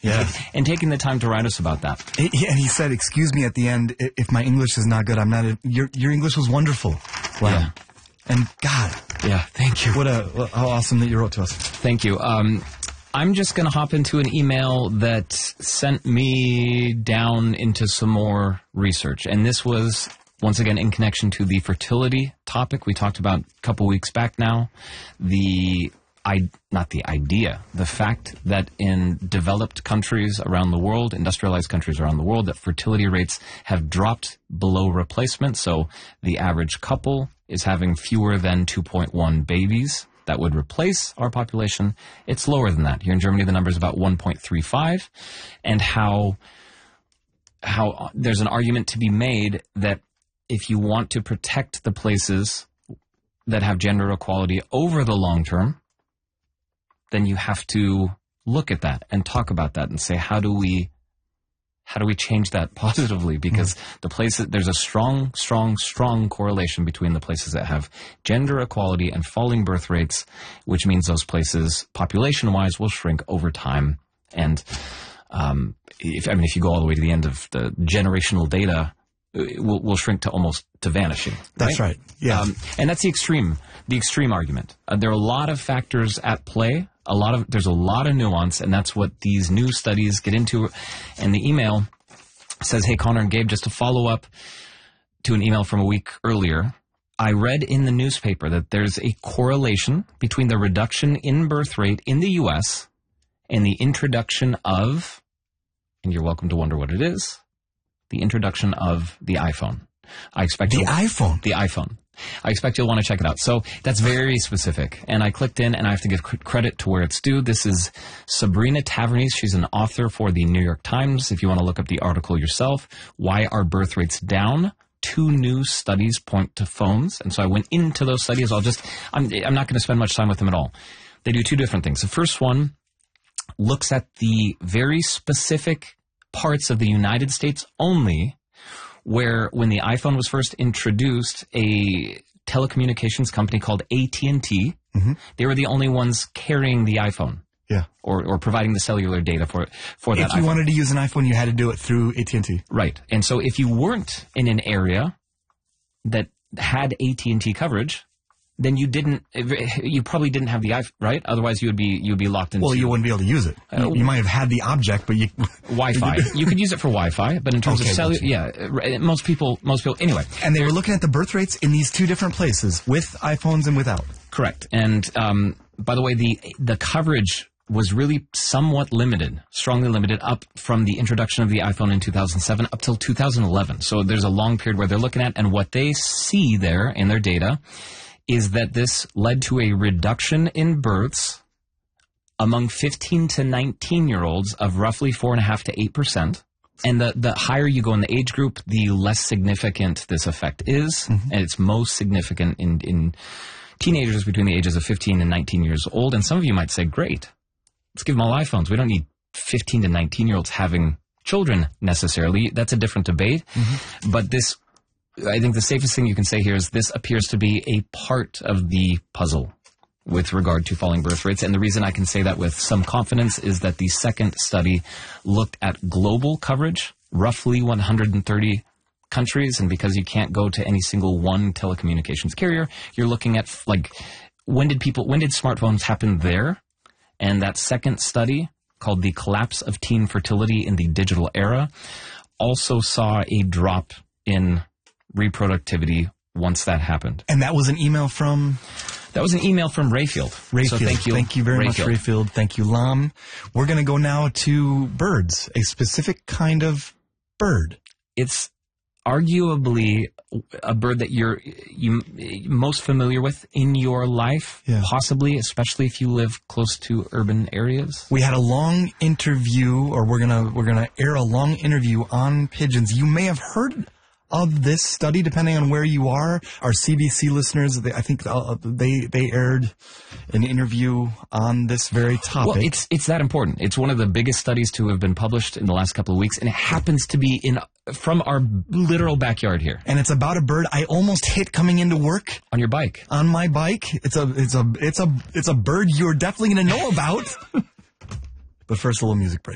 Yeah. And taking the time to write us about that. And he said, excuse me at the end, if my English is not good, I'm not, your English was wonderful. Wow. Yeah. And God. Yeah, thank you. How awesome that you wrote to us. Thank you. I'm just going to hop into an email that sent me down into some more research. And this was, once again, in connection to the fertility topic we talked about a couple weeks back now. The fact that in developed countries around the world, industrialized countries around the world, that fertility rates have dropped below replacement. So the average couple is having fewer than 2.1 babies. That would replace our population. It's lower than that. Here in Germany, the number is about 1.35. And how there's an argument to be made that if you want to protect the places that have gender equality over the long term, then you have to look at that and talk about that and say, how do we change that positively? Because the places, there's a strong correlation between the places that have gender equality and falling birth rates, which means those places, population-wise, will shrink over time. And if you go all the way to the end of the generational data, will shrink to almost to vanishing. Right? That's right. Yeah. And that's the extreme argument. There are a lot of factors at play. There's a lot of nuance, and that's what these new studies get into. And the email says, hey, Connor and Gabe, just to follow up to an email from a week earlier, I read in the newspaper that there's a correlation between the reduction in birth rate in the U.S. and the introduction of, and you're welcome to wonder what it is, the introduction of the iPhone. I expect the iPhone. I expect you'll want to check it out. So that's very specific. And I clicked in, and I have to give credit to where it's due. This is Sabrina Tavernese. She's an author for the New York Times. If you want to look up the article yourself, Why Are Birth Rates Down? 2 new studies point to phones. And so I went into those studies. I'm not going to spend much time with them at all. They do 2 different things. The first one looks at the very specific parts of the United States only where when the iPhone was first introduced, a telecommunications company called AT&T, they were the only ones carrying the iPhone. Yeah. Or providing the cellular data for that iPhone. If you wanted to use an iPhone, you had to do it through AT&T. Right. And so if you weren't in an area that had AT&T coverage, then you probably didn't have the iPhone, right? Otherwise you'd be locked into... Well, you wouldn't be able to use it. You might have had the object, but you... Wi-Fi. You could use it for Wi-Fi, but in terms of cellular... Yeah, most people... Anyway. And they were looking at the birth rates in these 2 different places, with iPhones and without. Correct. And, by the way, the coverage was really somewhat limited, strongly limited, up from the introduction of the iPhone in 2007 up till 2011. So there's a long period where they're looking at, and what they see there in their data is that this led to a reduction in births among 15 to 19-year-olds of roughly 4.5% to 8%. And the higher you go in the age group, the less significant this effect is. And it's most significant in teenagers between the ages of 15 and 19 years old. And some of you might say, great, let's give them all iPhones. We don't need 15 to 19-year-olds having children necessarily. That's a different debate. But I think the safest thing you can say here is this appears to be a part of the puzzle with regard to falling birth rates. And the reason I can say that with some confidence is that the second study looked at global coverage, roughly 130 countries. And because you can't go to any single one telecommunications carrier, you're looking at when did smartphones happen there? And that second study, called The Collapse of Teen Fertility in the Digital Era, also saw a drop in reproductivity once that happened. And that was an email from? That was an email from Rayfield. So thank you very much, Rayfield. Thank you, Lam. We're going to go now to birds, a specific kind of bird. It's arguably a bird that you're most familiar with in your life, possibly, especially if you live close to urban areas. We had a long interview, or we're gonna air a long interview on pigeons. You may have heard of this study, depending on where you are. Our CBC listeners, I think they aired an interview on this very topic. Well, it's that important. It's one of the biggest studies to have been published in the last couple of weeks, and it happens to be from our literal backyard here. And it's about a bird I almost hit coming into work. On your bike. On my bike. It's a bird you're definitely going to know about. But first, a little music break.